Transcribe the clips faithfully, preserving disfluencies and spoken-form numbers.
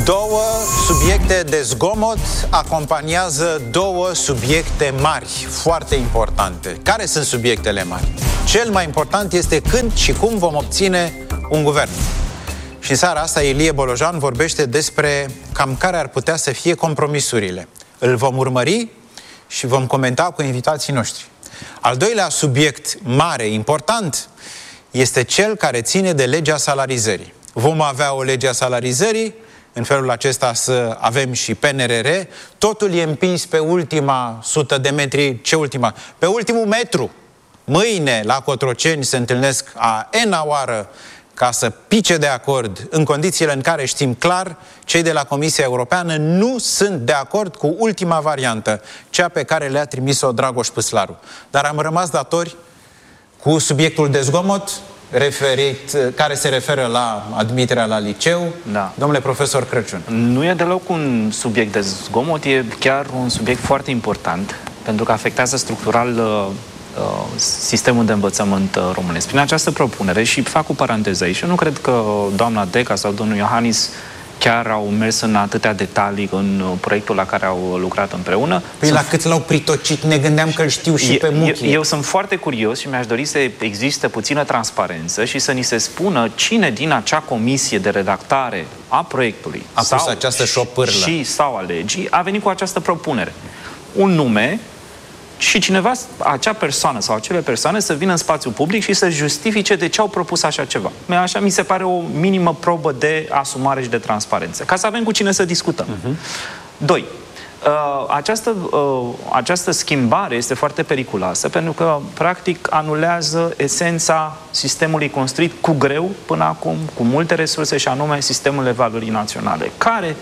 Două subiecte de zgomot acompaniază două subiecte mari, foarte importante. Care sunt subiectele mari? Cel mai important este când și cum vom obține un guvern. Și în seara asta Ilie Bolojan vorbește despre cam care ar putea să fie compromisurile. Îl vom urmări și vom comenta cu invitații noștri. Al doilea subiect mare, important, este cel care ține de legea salarizării. Vom avea o lege a salarizării, în felul acesta să avem și P N R R, totul e împins pe ultima sută de metri, ce ultima? Pe ultimul metru. Mâine la Cotroceni se întâlnesc a ena oară ca să pice de acord în condițiile în care știm clar, cei de la Comisia Europeană nu sunt de acord cu ultima variantă, cea pe care le-a trimis-o Dragoș Păslaru. Dar am rămas datori cu subiectul de zgomot, referit, care se referă la admiterea la liceu. Da. Domnule profesor Crăciun. Nu e deloc un subiect de zgomot, e chiar un subiect foarte important, pentru că afectează structural uh, sistemul de învățământ românesc. Prin această propunere, și fac o paranteză aici, eu nu cred că doamna Deca sau domnul Iohannis chiar au mers în atâtea detalii în proiectul la care au lucrat împreună. Păi la cât l-au pritocit, ne gândeam că îl știu și pe muchie. Eu, eu sunt foarte curios și mi-aș dori să existe puțină transparență și să ni se spună cine din acea comisie de redactare a proiectului a pus această șopârlă și sau a legii a venit cu această propunere. Un nume și cineva, acea persoană sau acele persoane să vină în spațiu public și să justifice de ce au propus așa ceva. Așa mi se pare o minimă probă de asumare și de transparență, ca să avem cu cine să discutăm. Uh-huh. Doi, această, această schimbare este foarte periculoasă pentru că, practic, anulează esența sistemului construit cu greu până acum, cu multe resurse, și anume sistemul evaluării naționale, care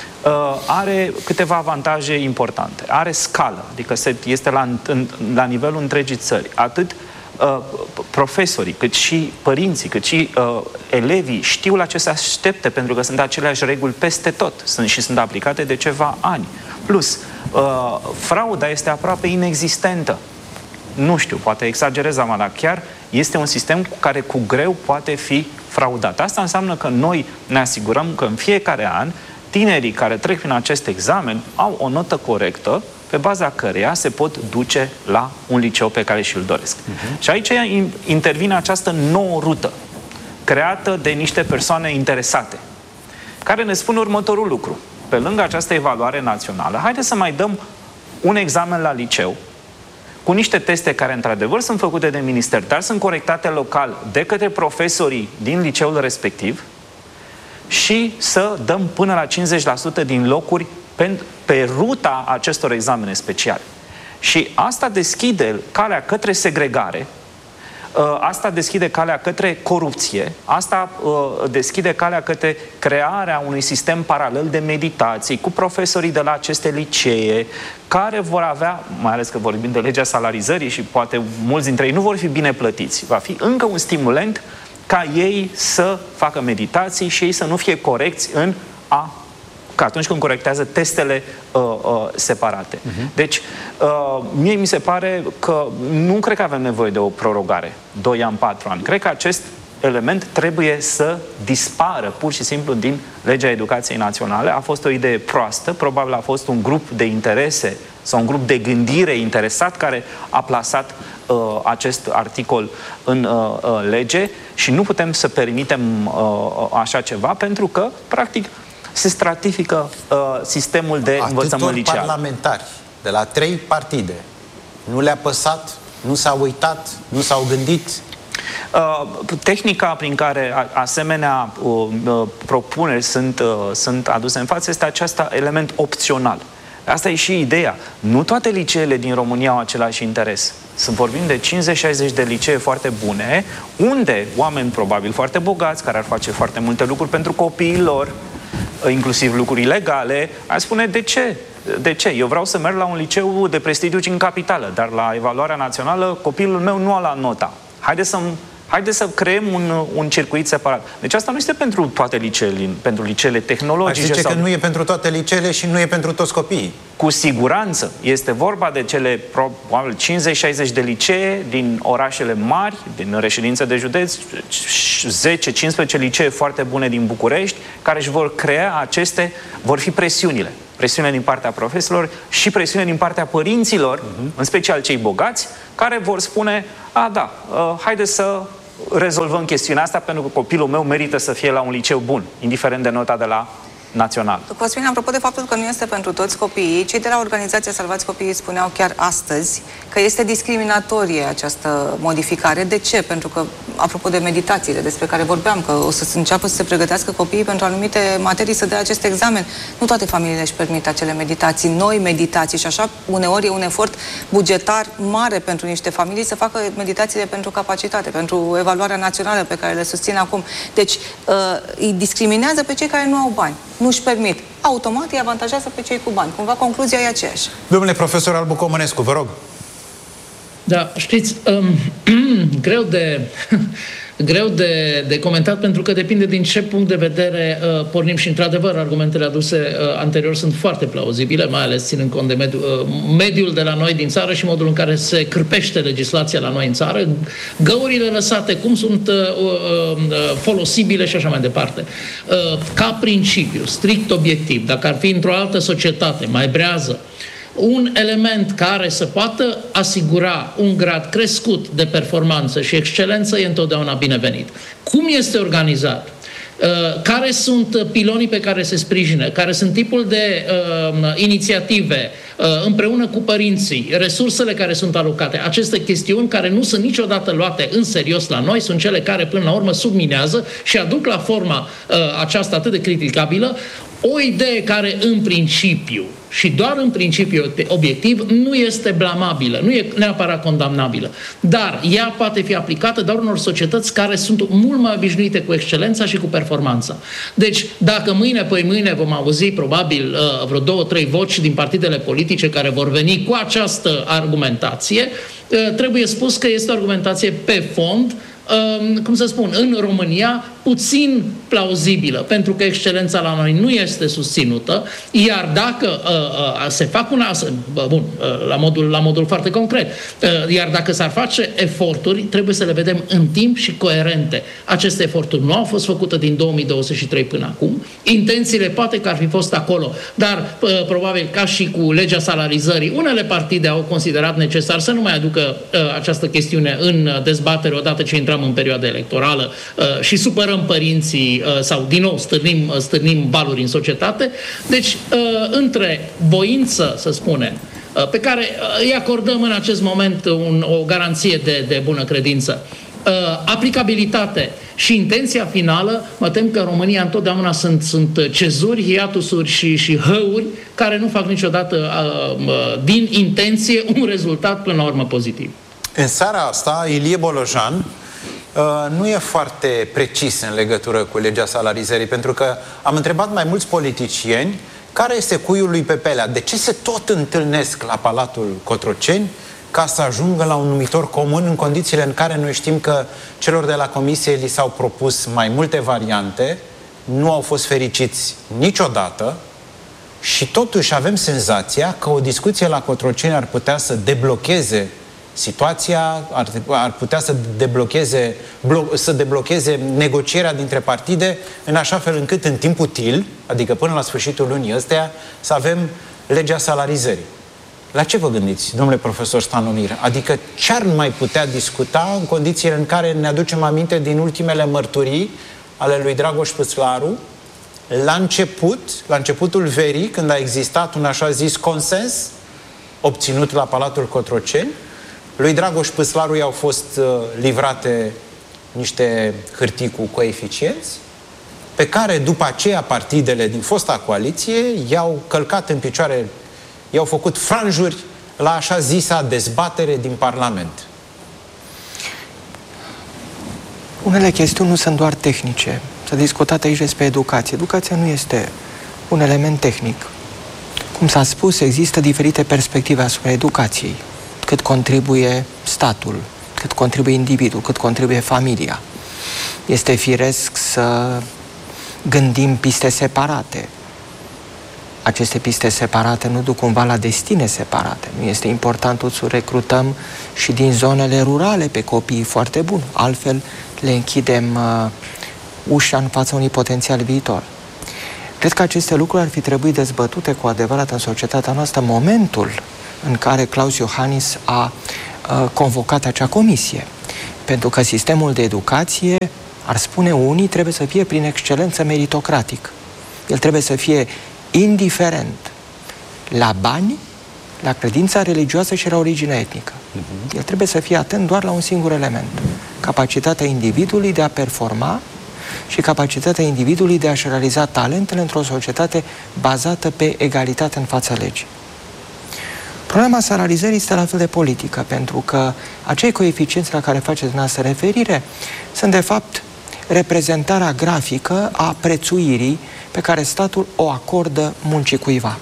are câteva avantaje importante. Are scală, adică este la, la nivelul întregii țări. Atât uh, profesorii, cât și părinții, cât și uh, elevii știu la ce se aștepte, pentru că sunt aceleași reguli peste tot sunt, și sunt aplicate de ceva ani. Plus, uh, frauda este aproape inexistentă. Nu știu, poate exagerez, dar chiar este un sistem care cu greu poate fi fraudat. Asta înseamnă că noi ne asigurăm că în fiecare an tinerii care trec prin acest examen au o notă corectă pe baza căreia se pot duce la un liceu pe care și-l doresc. Uh-huh. Și aici intervine această nouă rută creată de niște persoane interesate care ne spun următorul lucru. Pe lângă această evaluare națională, haideți să mai dăm un examen la liceu cu niște teste care într-adevăr sunt făcute de minister, dar sunt corectate local de către profesorii din liceul respectiv, și să dăm până la cincizeci la sută din locuri pe, pe ruta acestor examene speciale. Și asta deschide calea către segregare, asta deschide calea către corupție, asta deschide calea către crearea unui sistem paralel de meditații cu profesorii de la aceste licee, care vor avea, mai ales că vorbim de legea salarizării și poate mulți dintre ei nu vor fi bine plătiți. Va fi încă un stimulent ca ei să facă meditații și ei să nu fie corecți în a, că atunci când corectează testele uh, uh, separate. Uh-huh. Deci, uh, mie mi se pare că nu cred că avem nevoie de o prorogare, doi ani, patru ani. Cred că acest element trebuie să dispară pur și simplu din legea educației naționale. A fost o idee proastă, probabil a fost un grup de interese sau un grup de gândire interesat care a plasat uh, acest articol în uh, uh, lege și nu putem să permitem uh, așa ceva pentru că, practic, se stratifică uh, sistemul de Atâtor învățământ liceal. Parlamentari de la trei partide nu le-a păsat, nu s-au uitat, nu s-au gândit. Uh, tehnica prin care a, asemenea uh, uh, propuneri sunt, uh, sunt aduse în față este acest element opțional. Asta e și ideea. Nu toate liceele din România au același interes. Să vorbim de cincizeci șaizeci de licee foarte bune, unde oameni probabil foarte bogați, care ar face foarte multe lucruri pentru copiii lor, inclusiv lucruri ilegale, ar spune de ce? De ce? Eu vreau să merg la un liceu de prestigiu în capitală, dar la evaluarea națională copilul meu nu a luat nota. Haideți să Haideți să creăm un, un circuit separat. Deci asta nu este pentru toate liceele, pentru liceele tehnologice. Aș zice sau... că nu e pentru toate liceele și nu e pentru toți copiii. Cu siguranță este vorba de cele probabil cincizeci șaizeci de licee din orașele mari, din reședințe de județ, zece cincisprezece licee foarte bune din București, care își vor crea aceste, vor fi presiunile. Presiune din partea profesorilor și presiune din partea părinților, uh-huh. în special cei bogați, care vor spune, a, da, uh, haideți să rezolvăm chestiunea asta pentru că copilul meu merită să fie la un liceu bun, indiferent de nota de la național. Cosmin, apropo de faptul că nu este pentru toți copiii, cei de la organizația Salvați Copiii spuneau chiar astăzi că este discriminatorie această modificare. De ce? Pentru că, apropo de meditațiile despre care vorbeam, că o să înceapă să se pregătească copiii pentru anumite materii să dea acest examen. Nu toate familiile își permit acele meditații, noi meditații, și așa uneori e un efort bugetar mare pentru niște familii să facă meditațiile pentru capacitate, pentru evaluarea națională pe care le susțin acum. Deci îi discriminează pe cei care nu au bani, nu își permit. Automat îi avantajează pe cei cu bani. Cumva concluzia e aceeași. Domnule profesor Albu Comănescu, vă rog. Da, știți, um, greu de... greu de, de comentat, pentru că depinde din ce punct de vedere uh, pornim și, într-adevăr, argumentele aduse uh, anterior sunt foarte plauzibile, mai ales ținând cont de mediu, uh, mediul de la noi din țară și modul în care se cârpește legislația la noi în țară, găurile lăsate, cum sunt uh, uh, folosibile și așa mai departe. Uh, ca principiu, strict obiectiv, dacă ar fi într-o altă societate mai brează, un element care să poată asigura un grad crescut de performanță și excelență e întotdeauna binevenit. Cum este organizat? Care sunt pilonii pe care se sprijină? Care sunt tipul de uh, inițiative uh, împreună cu părinții? Resursele care sunt alocate? Aceste chestiuni care nu sunt niciodată luate în serios la noi sunt cele care până la urmă subminează și aduc la forma uh, aceasta atât de criticabilă o idee care în principiu și doar în principiu obiectiv nu este blamabilă, nu e neapărat condamnabilă, dar ea poate fi aplicată doar unor societăți care sunt mult mai obișnuite cu excelența și cu performanța. Deci, dacă mâine, păi mâine vom auzi probabil vreo două, trei voci din partidele politice care vor veni cu această argumentație, trebuie spus că este o argumentație pe fond, cum să spun, în România puțin plauzibilă, pentru că excelența la noi nu este susținută, iar dacă uh, uh, se fac una, uh, bun, uh, la, modul, la modul foarte concret, uh, iar dacă s-ar face eforturi, trebuie să le vedem în timp și coerente. Aceste eforturi nu au fost făcute din două mii douăzeci și trei până acum, intențiile poate că ar fi fost acolo, dar uh, probabil ca și cu legea salarizării, unele partide au considerat necesar să nu mai aducă uh, această chestiune în dezbatere odată ce intram în perioada electorală uh, și supărăm părinții sau, din nou, stârnim, stârnim valuri în societate. Deci, între voință, să spunem, pe care îi acordăm în acest moment un, o garanție de, de bună credință, aplicabilitate și intenția finală, mă tem că în România întotdeauna sunt, sunt cezuri, hiatusuri și, și hăuri care nu fac niciodată din intenție un rezultat până la urmă pozitiv. În seara asta, Ilie Bolojan Uh, nu e foarte precis în legătură cu legea salarizării, pentru că am întrebat mai mulți politicieni care este cuiul lui Pepelea, de ce se tot întâlnesc la Palatul Cotroceni ca să ajungă la un numitor comun în condițiile în care noi știm că celor de la Comisie li s-au propus mai multe variante, nu au fost fericiți niciodată și totuși avem senzația că o discuție la Cotroceni ar putea să deblocheze situația, ar, ar putea să deblocheze, blo, să deblocheze negocierea dintre partide în așa fel încât în timp util, adică până la sfârșitul lunii ăstea, să avem legea salarizării. La ce vă gândiți, domnule profesor Stanomir? Adică ce ar mai putea discuta în condițiile în care ne aducem aminte din ultimele mărturii ale lui Dragoș Păslaru la început, la începutul verii, când a existat un așa zis consens obținut la Palatul Cotroceni? Lui Dragoș Păslaru i-au fost uh, livrate niște hârtii cu coeficienți pe care după aceea partidele din fosta coaliție i-au călcat în picioare, i-au făcut franjuri la așa zisa dezbatere din Parlament. Unele chestiuni nu sunt doar tehnice. S-a discutat aici despre educație. Educația nu este un element tehnic. Cum s-a spus, există diferite perspective asupra educației. Cât contribuie statul, cât contribuie individul, cât contribuie familia. Este firesc să gândim piste separate. aceste piste separate nu duc cumva la destine separate. Nu este important să recrutăm și din zonele rurale pe copiii foarte buni. Altfel le închidem uh, ușa în fața unui potențial viitor. Cred că aceste lucruri ar fi trebuit dezbătute cu adevărat în societatea noastră în momentul în care Klaus Iohannis a uh, convocat acea comisie. Pentru că sistemul de educație, ar spune unii, trebuie să fie prin excelență meritocratic. El trebuie să fie indiferent la bani, la credința religioasă și la originea etnică. Uh-huh. El trebuie să fie atent doar la un singur element. Capacitatea individului de a performa și capacitatea individului de a-și realiza talentele într-o societate bazată pe egalitate în fața legii. Problema salarizării este la fel de politică, pentru că acei coeficienți la care faceți dumneavoastră referire sunt de fapt reprezentarea grafică a prețuirii pe care statul o acordă muncii cuiva.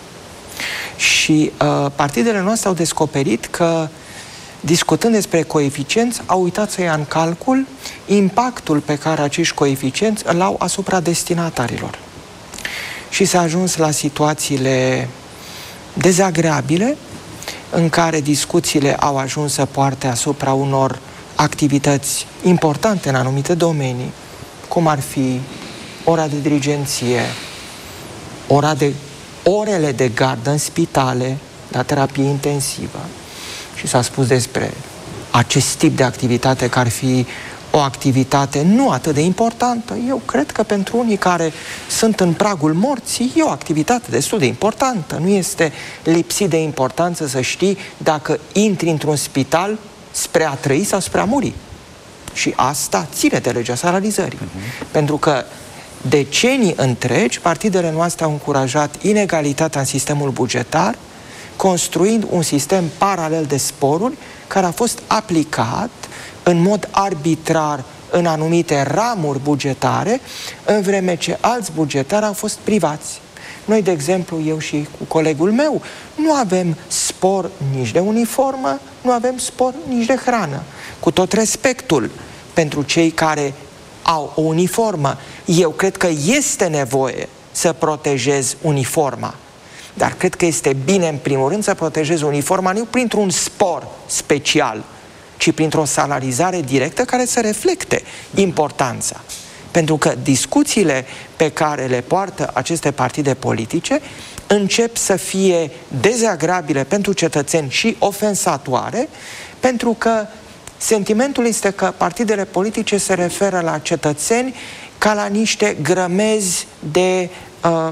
Și uh, partidele noastre au descoperit că, discutând despre coeficienți, au uitat să ia în calcul impactul pe care acești coeficienți îl au asupra destinatarilor. Și s-a ajuns la situațiile dezagreabile în care discuțiile au ajuns să poarte asupra unor activități importante în anumite domenii, cum ar fi ora de dirigenție, ora de, orele de gardă în spitale, la terapie intensivă. Și s-a spus despre acest tip de activitate că ar fi o activitate nu atât de importantă. Eu cred că pentru unii care sunt în pragul morții, e o activitate destul de importantă. Nu este lipsit de importanță să știi dacă intri într-un spital spre a trăi sau spre a muri. Și asta ține de legea salarizării. Uh-huh. Pentru că decenii întregi, partidele noastre au încurajat inegalitatea în sistemul bugetar, construind un sistem paralel de sporuri care a fost aplicat în mod arbitrar în anumite ramuri bugetare, în vreme ce alți bugetari au fost privați. Noi, de exemplu, eu și cu colegul meu, nu avem spor nici de uniformă, nu avem spor nici de hrană. Cu tot respectul pentru cei care au o uniformă, eu cred că este nevoie să protejez uniforma. Dar cred că este bine, în primul rând, să protejezi uniforma nu printr-un spor special, ci printr-o salarizare directă care să reflecte importanța. Pentru că discuțiile pe care le poartă aceste partide politice încep să fie dezagrabile pentru cetățeni și ofensatoare, pentru că sentimentul este că partidele politice se referă la cetățeni ca la niște grămezi de uh,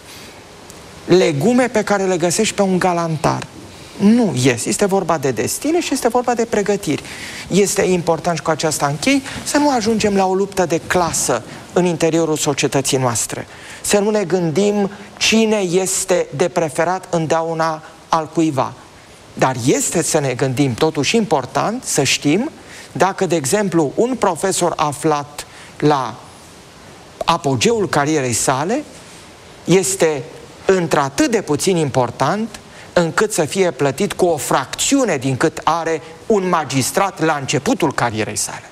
legume pe care le găsești pe un galantar. Nu este. Este vorba de destine și este vorba de pregătiri. Este important și cu aceasta închei să nu ajungem la o luptă de clasă în interiorul societății noastre. Să nu ne gândim cine este de preferat întotdeauna al cuiva. Dar este să ne gândim totuși important să știm dacă, de exemplu, un profesor aflat la apogeul carierei sale este într-atât de puțin important încât să fie plătit cu o fracțiune din cât are un magistrat la începutul carierei sale.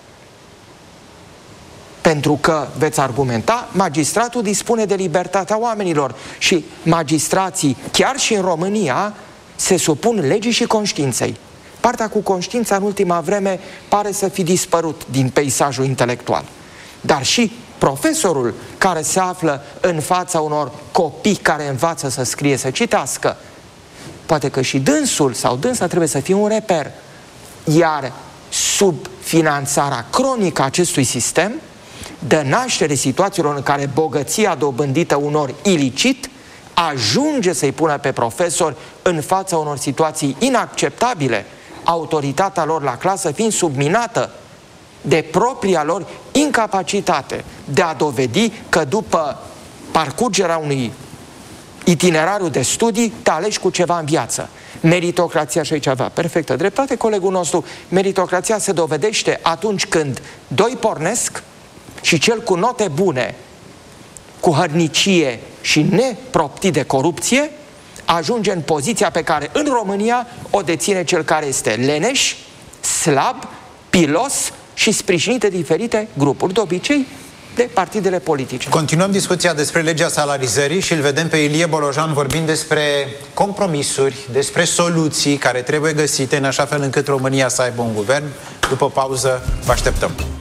Pentru că, veți argumenta, magistratul dispune de libertatea oamenilor și magistrații, chiar și în România, se supun legii și conștiinței. Partea cu conștiința în ultima vreme pare să fi dispărut din peisajul intelectual. Dar și profesorul care se află în fața unor copii care învață să scrie, să citească, poate că și dânsul sau dânsa trebuie să fie un reper. Iar subfinanțarea cronică a acestui sistem dă naștere situațiilor în care bogăția dobândită unor ilicit ajunge să-i pună pe profesori în fața unor situații inacceptabile, autoritatea lor la clasă fiind subminată de propria lor incapacitate de a dovedi că după parcurgerea unui itinerariu de studii te alegi cu ceva în viață. Meritocrația, și aici avea perfectă dreptate colegul nostru, meritocrația se dovedește atunci când doi pornesc și cel cu note bune, cu hărnicie și neproptit de corupție, ajunge în poziția pe care în România o deține cel care este leneș, slab, pilos și sprijinit de diferite grupuri, de obicei de partidele politice. Continuăm discuția despre legea salarizării și îl vedem pe Ilie Bolojan vorbind despre compromisuri, despre soluții care trebuie găsite în așa fel încât România să aibă un guvern. După pauză, vă așteptăm.